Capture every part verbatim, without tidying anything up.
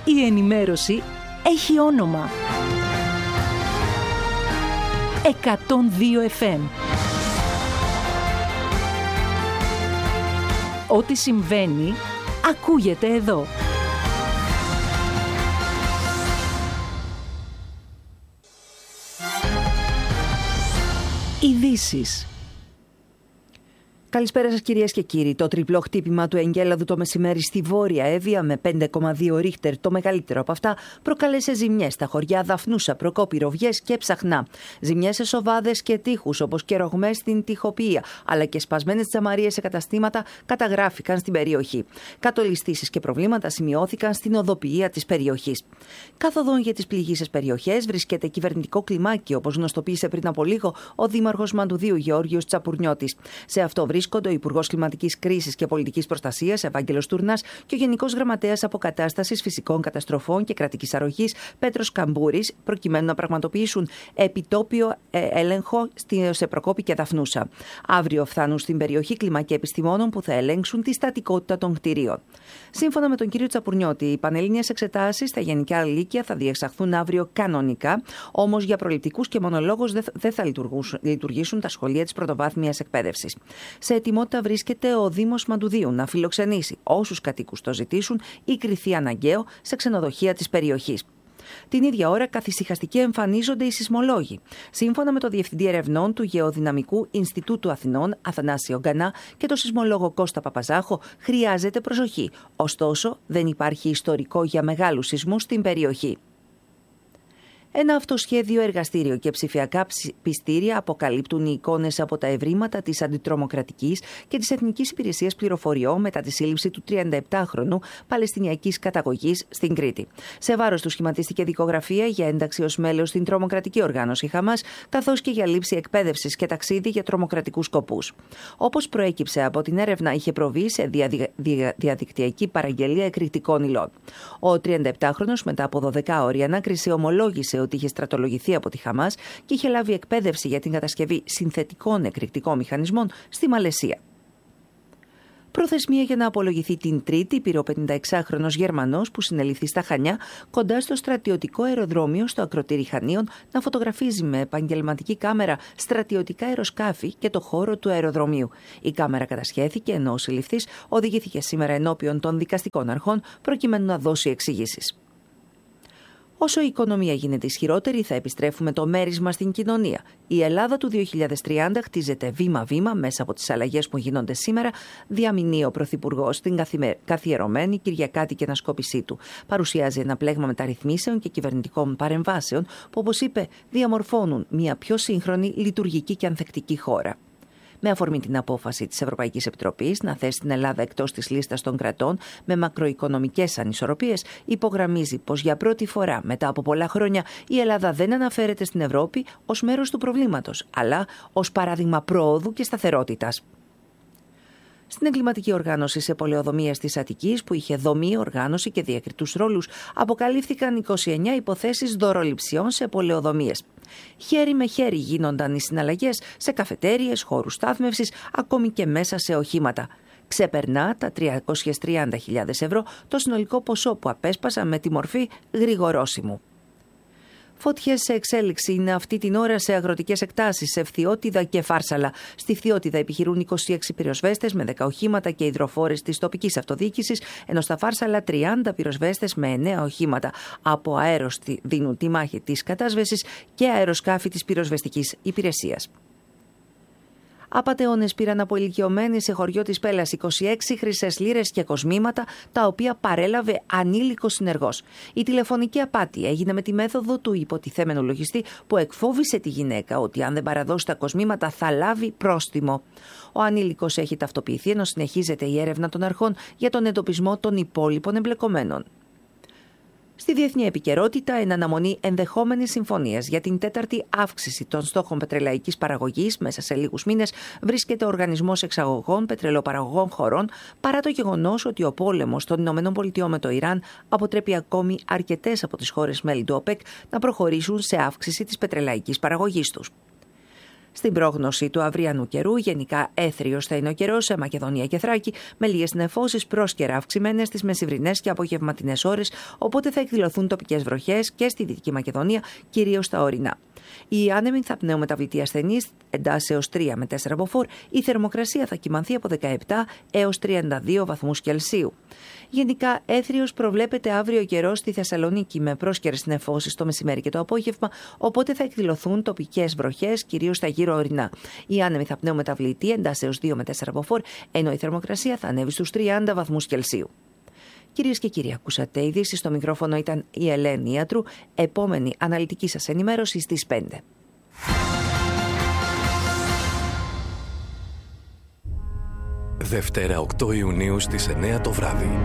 Η ενημέρωση έχει όνομα. εκατόν δύο εφ εμ. Ό,τι συμβαίνει, ακούγεται εδώ. Ειδήσεις. Καλησπέρα σας κυρίες και κύριοι. Το τριπλό χτύπημα του Εγκέλαδου το μεσημέρι στη Βόρεια Εύβοια με πέντε κόμμα δύο ρίχτερ, το μεγαλύτερο από αυτά, προκάλεσε ζημιές στα χωριά Δαφνούσα, Προκόπη, Ροβιές και Ψαχνά. Ζημιές σε σοβάδες και τείχους όπως και ρογμές στην τοιχοποιία, αλλά και σπασμένες τζαμαρίες σε καταστήματα καταγράφηκαν στην περιοχή. Κατολιστήσεις και προβλήματα σημειώθηκαν στην οδοποιία της περιοχής. Κάθοδον για τις πληγείσες περιοχές βρίσκεται κυβερνητικό κλιμάκι, όπως γνωστοποίησε πριν από λίγο ο Δήμαρχος Μαντουδίου Γεώργιος Τσαπουρνιώτης. Σε αυτό βρίσκονται ο Υπουργός Κλιματικής Κρίσης και Πολιτικής Προστασίας Ευάγγελος Τούρνας και ο Γενικός Γραμματέας Αποκατάστασης Φυσικών Καταστροφών και Κρατικής Αρρωγής Πέτρος Καμπούρης, προκειμένου να πραγματοποιήσουν επιτόπιο έλεγχο σε Προκόπη και Δαφνούσα. Αύριο φτάνουν στην περιοχή κλιμακοί επιστημόνων που θα ελέγξουν τη στατικότητα των κτηρίων. Σύμφωνα με τον κύριο Τσαπουρνιώτη, οι πανελλήνιες εξετάσεις στα γενικά λύκεια θα διεξαχθούν αύριο κανονικά, όμως για προληπτικούς και μονολόγους δεν θα λειτουργήσουν τα σχολεία της πρωτοβάθμιας εκπαίδευσης. Σε ετοιμότητα βρίσκεται ο Δήμος Μαντουδίου να φιλοξενήσει όσους κατοίκους το ζητήσουν ή κριθεί αναγκαίο σε ξενοδοχεία της περιοχής. Την ίδια ώρα καθησυχαστικοί εμφανίζονται οι σεισμολόγοι. Σύμφωνα με το Διευθυντή Ερευνών του Γεωδυναμικού Ινστιτούτου Αθηνών, Αθανάσιο Γκανά, και το σεισμολόγο Κώστα Παπαζάχο, χρειάζεται προσοχή. Ωστόσο, δεν υπάρχει ιστορικό για μεγάλους σεισμούς στην περιοχή. Ένα αυτοσχέδιο εργαστήριο και ψηφιακά πιστήρια αποκαλύπτουν οι εικόνες από τα ευρήματα της Αντιτρομοκρατικής και της Εθνικής Υπηρεσίας Πληροφοριών μετά τη σύλληψη του τριανταεπτάχρονου Παλαιστινιακής καταγωγής στην Κρήτη. Σε βάρος του σχηματίστηκε δικογραφία για ένταξη ως μέλος στην τρομοκρατική οργάνωση Χαμάς, καθώς και για λήψη εκπαίδευσης και ταξίδι για τρομοκρατικούς σκοπούς. Όπως προέκυψε από την έρευνα, είχε προβεί σε δια, δια, διαδικτυακή παραγγελία εκρηκτικών υλών. Ο τριανταεπτάχρονος μετά από δώδεκα ώρη ανάκριση ομολόγησε ότι είχε στρατολογηθεί από τη Χαμάς και είχε λάβει εκπαίδευση για την κατασκευή συνθετικών εκρηκτικών μηχανισμών στη Μαλαισία. Προθεσμία για να απολογηθεί την Τρίτη πήρε ο πενηνταεξάχρονος Γερμανός που συνελήφθη στα Χανιά κοντά στο στρατιωτικό αεροδρόμιο στο ακροτήρι Χανίων να φωτογραφίζει με επαγγελματική κάμερα στρατιωτικά αεροσκάφη και το χώρο του αεροδρομίου. Η κάμερα κατασχέθηκε ενώ ο συλληφθής οδηγήθηκε σήμερα ενώπιον των δικαστικών αρχών προκειμένου να δώσει εξηγήσεις. Όσο η οικονομία γίνεται ισχυρότερη, θα επιστρέφουμε το μέρισμα στην κοινωνία. Η Ελλάδα του δύο χιλιάδες τριάντα χτίζεται βήμα-βήμα μέσα από τις αλλαγές που γίνονται σήμερα, διαμηνεί ο Πρωθυπουργός στην καθιερωμένη κυριακάτικη ανασκόπησή του. Παρουσιάζει ένα πλέγμα μεταρρυθμίσεων και κυβερνητικών παρεμβάσεων που, όπως είπε, διαμορφώνουν μια πιο σύγχρονη, λειτουργική και ανθεκτική χώρα. Με αφορμή την απόφαση της Ευρωπαϊκής Επιτροπής να θέσει την Ελλάδα εκτός της λίστας των κρατών με μακροοικονομικές ανισορροπίες, υπογραμμίζει πως για πρώτη φορά μετά από πολλά χρόνια η Ελλάδα δεν αναφέρεται στην Ευρώπη ως μέρος του προβλήματος, αλλά ως παράδειγμα προόδου και σταθερότητας. Στην εγκληματική οργάνωση σε πολεοδομίες της Αττικής, που είχε δομή, οργάνωση και διακριτούς ρόλους, αποκαλύφθηκαν είκοσι εννέα υποθέσεις δωροληψιών σε πολεοδομίες. Χέρι με χέρι γίνονταν οι συναλλαγές σε καφετέριες, χώρους στάθμευσης, ακόμη και μέσα σε οχήματα. Ξεπερνά τα τριακόσιες τριάντα χιλιάδες ευρώ το συνολικό ποσό που απέσπασαν με τη μορφή γρηγορόσημου. Φωτιές σε εξέλιξη είναι αυτή την ώρα σε αγροτικές εκτάσεις, σε Φθιώτιδα και Φάρσαλα. Στη Φθιώτιδα επιχειρούν είκοσι έξι πυροσβέστες με δέκα οχήματα και υδροφόρες της τοπικής αυτοδιοίκησης, ενώ στα Φάρσαλα τριάντα πυροσβέστες με εννέα οχήματα. Από αέρος δίνουν τη μάχη της κατάσβεσης και αεροσκάφη της πυροσβεστικής υπηρεσίας. Απατεώνες πήραν από ηλικιωμένη σε χωριό της Πέλας είκοσι έξι χρυσές λίρες και κοσμήματα, τα οποία παρέλαβε ανήλικος συνεργός. Η τηλεφωνική απάτη έγινε με τη μέθοδο του υποτιθέμενου λογιστή που εκφόβησε τη γυναίκα ότι αν δεν παραδώσει τα κοσμήματα θα λάβει πρόστιμο. Ο ανήλικος έχει ταυτοποιηθεί ενώ συνεχίζεται η έρευνα των αρχών για τον εντοπισμό των υπόλοιπων εμπλεκομένων. Στη διεθνή επικαιρότητα, εν αναμονή ενδεχόμενης συμφωνίας για την τέταρτη αύξηση των στόχων πετρελαϊκής παραγωγής μέσα σε λίγους μήνες, βρίσκεται ο Οργανισμός Εξαγωγών Πετρελαιοπαραγωγών Χωρών, παρά το γεγονός ότι ο πόλεμος των ΗΠΑ με το Ιράν αποτρέπει ακόμη αρκετές από τις χώρες μέλη του ΟΠΕΚ να προχωρήσουν σε αύξηση της πετρελαϊκής παραγωγής τους. Στην πρόγνωση του αυριανού καιρού, γενικά έθριος θα είναι ο καιρός σε Μακεδονία και Θράκη, με λίγες νεφώσεις πρόσκαιρα αυξημένες στις μεσημβρινές και απογευματινές ώρες, οπότε θα εκδηλωθούν τοπικές βροχές και στη Δυτική Μακεδονία, κυρίως στα ορεινά. Οι άνεμοι θα πνέουν μεταβλητή ασθενής, εντάσσεως τρία με τέσσερα μποφόρ, η θερμοκρασία θα κυμανθεί από δεκαεπτά έως τριάντα δύο βαθμούς Κελσίου. Γενικά έθριος προβλέπεται αύριο καιρός στη Θεσσαλονίκη με πρόσκαιρες νεφώσεις το μεσημέρι και το απόγευμα, οπότε θα εκδηλωθούν τοπικές βροχές, κυρίως στα γύρω ορεινά. Οι άνεμοι θα πνέουν μεταβλητή, εντάσσεως δύο με τέσσερα μποφόρ, ενώ η θερμοκρασία θα ανέβει στους τριάντα βαθμούς Κελσίου. Κυρίες και κύριοι, ακούσατε ειδήσεις. Στο μικρόφωνο ήταν η Ελένη Ιατρού. Επόμενη αναλυτική σας ενημέρωση στις πέντε. Δευτέρα οκτώ Ιουνίου στις εννέα το βράδυ.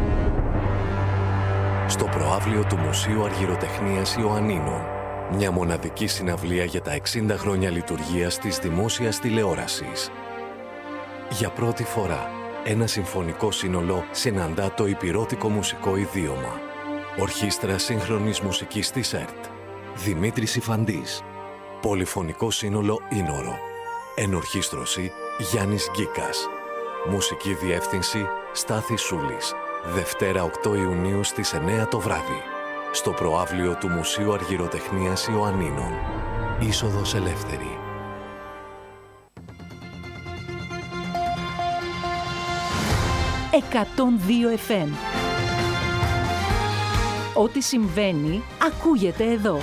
Στο προαύλιο του Μουσείου Αργυροτεχνίας Ιωαννίνων. Μια μοναδική συναυλία για τα εξήντα χρόνια λειτουργίας της δημόσιας τηλεόρασης. Για πρώτη φορά, ένα συμφωνικό σύνολο συναντά το υπηρώτικο μουσικό ιδίωμα. Ορχήστρα σύγχρονης μουσικής της ΕΡΤ. Δημήτρης Ιφαντής. Πολυφωνικό σύνολο Ίνορο. Ενορχήστρωση Γιάννης Γκίκας. Μουσική διεύθυνση Στάθης Σούλης. Δευτέρα οκτώ Ιουνίου στις εννέα το βράδυ. Στο προαύλιο του Μουσείου Αργυροτεχνίας Ιωαννίνων. Είσοδος ελεύθερη. εκατόν δύο εφ εμ. Ό,τι συμβαίνει, ακούγεται εδώ.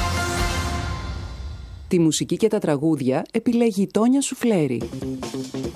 Τη μουσική και τα τραγούδια επιλέγει η Τόνια Σουφλέρη.